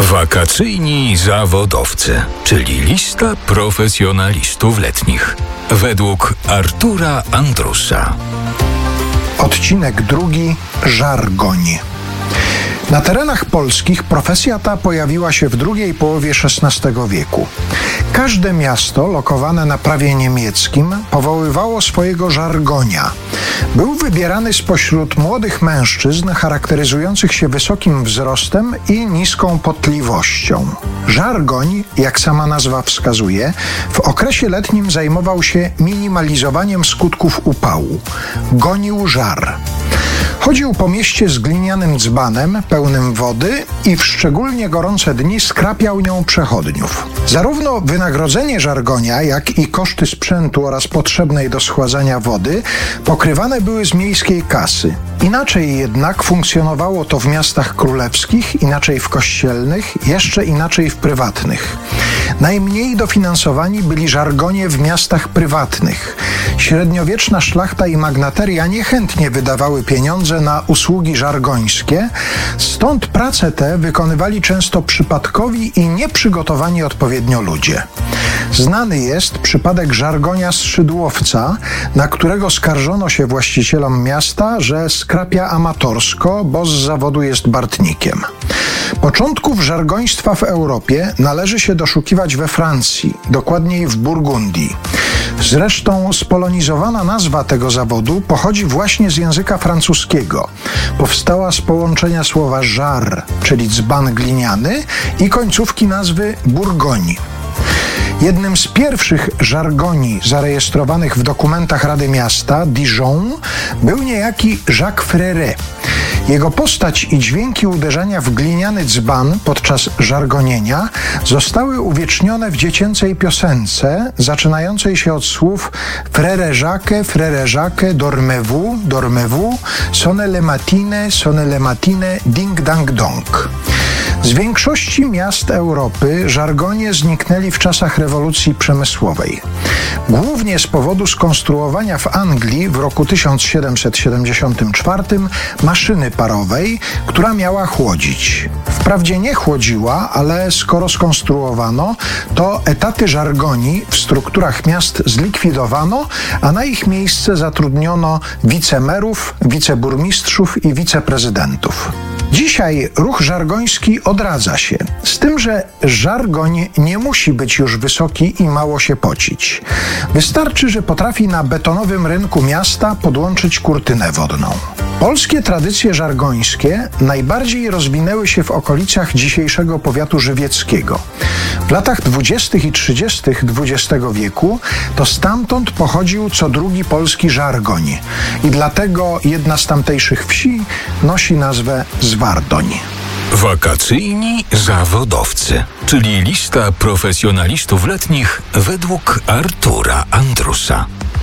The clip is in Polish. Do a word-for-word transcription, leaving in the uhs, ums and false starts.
Wakacyjni zawodowcy, czyli lista profesjonalistów letnich. Według Artura Andrusa. Odcinek drugi. Żargoń. Na terenach polskich profesja ta pojawiła się w drugiej połowie szesnastego wieku. Każde miasto lokowane na prawie niemieckim powoływało swojego żargonia. Był wybierany spośród młodych mężczyzn charakteryzujących się wysokim wzrostem i niską potliwością. Żargoń, jak sama nazwa wskazuje, w okresie letnim zajmował się minimalizowaniem skutków upału. Gonił żar. Chodził po mieście z glinianym dzbanem pełnym wody i w szczególnie gorące dni skrapiał nią przechodniów. Zarówno wynagrodzenie żargonia, jak i koszty sprzętu oraz potrzebnej do schładzania wody pokrywane były z miejskiej kasy. Inaczej jednak funkcjonowało to w miastach królewskich, inaczej w kościelnych, jeszcze inaczej w prywatnych. Najmniej dofinansowani byli żargonie w miastach prywatnych. Średniowieczna szlachta i magnateria niechętnie wydawały pieniądze na usługi żargońskie, stąd prace te wykonywali często przypadkowi i nieprzygotowani odpowiednio ludzie. Znany jest przypadek żargonia z Szydłowca, na którego skarżono się właścicielom miasta, że skrapia amatorsko, bo z zawodu jest bartnikiem. Początków żargoństwa w Europie należy się doszukiwać we Francji, dokładniej w Burgundii. Zresztą spolonizowana nazwa tego zawodu pochodzi właśnie z języka francuskiego. Powstała z połączenia słowa żar, czyli dzban gliniany, i końcówki nazwy Bourgogne. Jednym z pierwszych żargoni zarejestrowanych w dokumentach Rady Miasta, Dijon, był niejaki Jacques Freret. Jego postać i dźwięki uderzania w gliniany dzban podczas żargonienia zostały uwiecznione w dziecięcej piosence zaczynającej się od słów Frère Jacques, Frère Jacques, dormez-vous, dormez-vous, sonne le matine, sonne le matine, ding dang dong. Z większości miast Europy żargonie zniknęli w czasach rewolucji przemysłowej. Głównie z powodu skonstruowania w Anglii w roku tysiąc siedemset siedemdziesiątym czwartym maszyny parowej, która miała chłodzić. Wprawdzie nie chłodziła, ale skoro skonstruowano, to etaty żargoni w strukturach miast zlikwidowano, a na ich miejsce zatrudniono wicemerów, wiceburmistrzów i wiceprezydentów. Dzisiaj ruch żargoński odradza się, z tym, że żargoń nie musi być już wysoki i mało się pocić. Wystarczy, że potrafi na betonowym rynku miasta podłączyć kurtynę wodną. Polskie tradycje żargońskie najbardziej rozwinęły się w okolicach dzisiejszego powiatu żywieckiego. W latach dwudziestych i trzydziestych dwudziestego wieku to stamtąd pochodził co drugi polski żargoń i dlatego jedna z tamtejszych wsi nosi nazwę Zwardoń. Wakacyjni zawodowcy, czyli lista profesjonalistów letnich według Artura Andrusa.